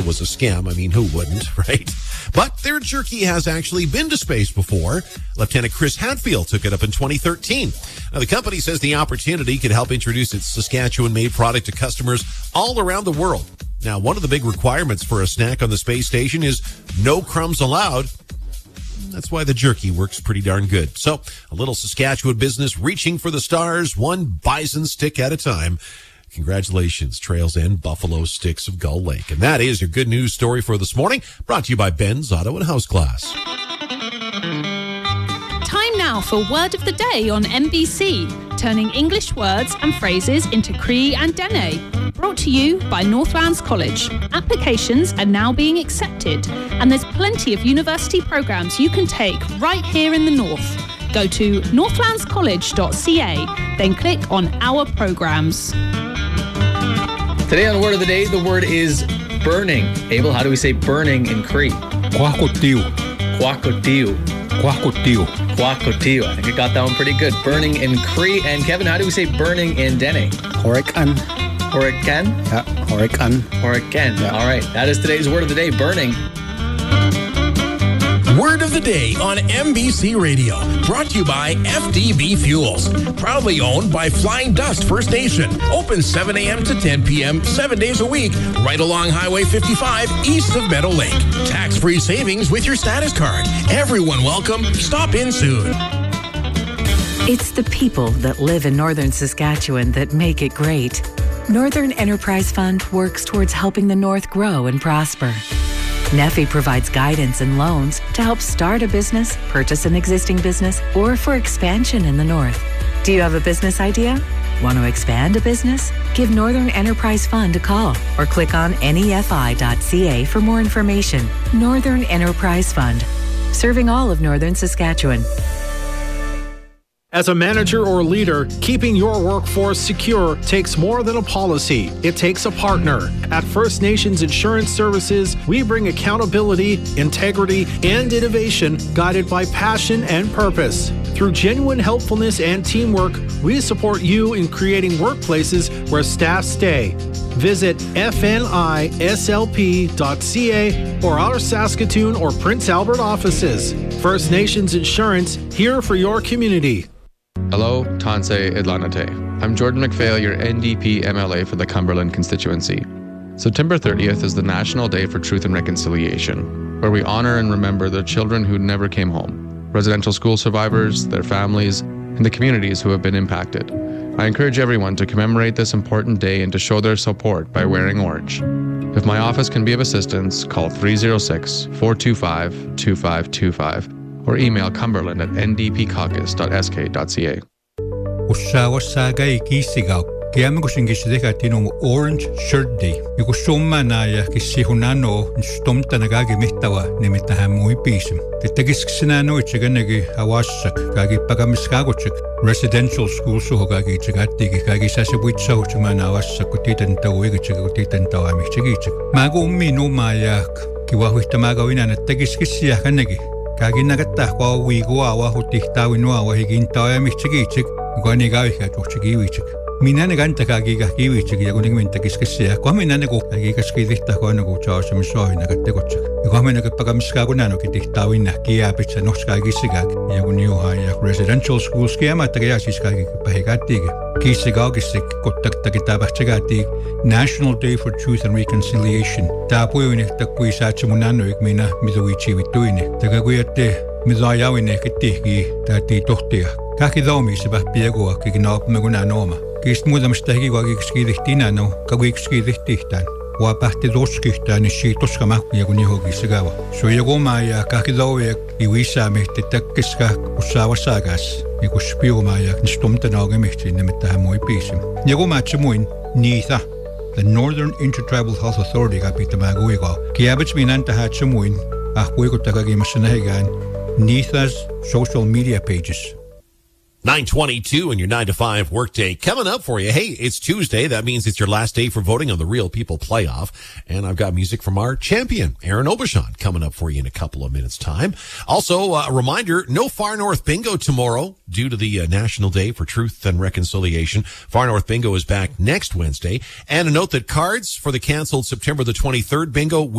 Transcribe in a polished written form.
was a scam. I mean, who wouldn't, right? But their jerky has actually been to space before. Lieutenant Chris Hadfield took it up in 2013. Now, the company says the opportunity could help introduce its Saskatchewan-made product to customers all around the world. Now, one of the big requirements for a snack on the space station is no crumbs allowed. That's why the jerky works pretty darn good. So, a little Saskatchewan business reaching for the stars, one bison stick at a time. Congratulations, Trails and Buffalo Sticks of Gull Lake. And that is your good news story for this morning, brought to you by Ben's Auto and House Glass. Time now for Word of the Day on MBC, turning English words and phrases into Cree and Dene. Brought to you by Northlands College. Applications are now being accepted, and there's plenty of university programs you can take right here in the North. Go to northlandscollege.ca, then click on Our Programs. Today on Word of the Day, the word is burning. Abel, how do we say burning in Cree? Quacotiu. Quacotiu. Quacotiu. Quacotiu. I think I got that one pretty good. Burning in Cree. And Kevin, how do we say burning in Dene? Horican. Horican? Yeah, horican. Horican. Yeah. All right. That is today's Word of the Day, burning. Word of the Day on MBC Radio, brought to you by FDB Fuels. Proudly owned by Flying Dust First Nation. Open 7 a.m. to 10 p.m. 7 days a week, right along Highway 55 east of Meadow Lake. Tax-free savings with your status card. Everyone welcome. Stop in soon. It's the people that live in northern Saskatchewan that make it great. Northern Enterprise Fund works towards helping the North grow and prosper. NEFI provides guidance and loans to help start a business, purchase an existing business, or for expansion in the North. Do you have a business idea? Want to expand a business? Give Northern Enterprise Fund a call or click on nefi.ca for more information. Northern Enterprise Fund, serving all of northern Saskatchewan. As a manager or leader, keeping your workforce secure takes more than a policy. It takes a partner. At First Nations Insurance Services, we bring accountability, integrity, and innovation guided by passion and purpose. Through genuine helpfulness and teamwork, we support you in creating workplaces where staff stay. Visit fnislp.ca or our Saskatoon or Prince Albert offices. First Nations Insurance, here for your community. Hello, Tanse Idlanate. I'm Jordan McPhail, your NDP MLA for the Cumberland constituency. September 30th is the National Day for Truth and Reconciliation, where we honor and remember the children who never came home, residential school survivors, their families, and the communities who have been impacted. I encourage everyone to commemorate this important day and to show their support by wearing orange. If my office can be of assistance, call 306-425-2525. or email cumberland@ndpcaucus.sk.ca. Ussagai kisigaw. Kaya ko singisdeka tinong Orange Shirt Day. Iko summa na ya kisihunano stomta nagagimittawa nimitahan muy pisim. Tetagisksinano itsaganagi awassak kagi pagamiskagotsik. Residential school suhogagi tsagati kagi sasabwitsaw tsumana awassak kutitan tawigatsak kutitan tawamichagitsak. Mago ummi no mayak kiwahuitamagawina na tagiskisiya kanagi. Kagi nagatta kwa wigoa wa hutihtawinwa wa higintawamichagitsak. Ganigawiha tuchigiwichak. Minane ganta kagiga kiwichik ja kuning minta kiskessiä. Ko minane ko kagiga skidihta ko no chaos misoina kattekotsak. Ko minane pagamiska ko nano kitihtaawinna kiapitsa noska kisiga ja kun juha ja residential schools kiamata ja siis kagi pahigati. Kisiga kisik kontakta kitabahtsagati National Day for Truth and Reconciliation. Ta puuni takui saatsumunano ikmina miduichivituini. Taka kuyatte midajawine kitihki tati tohtia. Kaki doomisi pähpiägoa kikinaapme kun nooma. Kist muutamista hikikuakikiskidihtina no kakuikiskidihtihtään. Waa pähti toskihtaan niin siitä toskamahkuja kun johonkin segaava. Suojagomaa ja kaki doovia iwisaamihti takkiska ussaavasaagas. Ja kun spiomaa ja nistomtanaagemihti nimittähän mui piisim. Ja kun mä muin niitä. The Northern Intertribal Health Authority kapittamaa kuikaa. Kiävits minän tähän muin. Kuikuttakakiimassa nähikään. Niitä's social media pages. 9:22 and your 9 to 5 workday coming up for you. Hey, it's Tuesday. That means it's your last day for voting on the Real People playoff. And I've got music from our champion, Aaron Aubuchon, coming up for you in a couple of minutes' time. Also, a reminder, no Far North Bingo tomorrow due to the National Day for Truth and Reconciliation. Far North Bingo is back next Wednesday. And a note that cards for the canceled September the 23rd bingo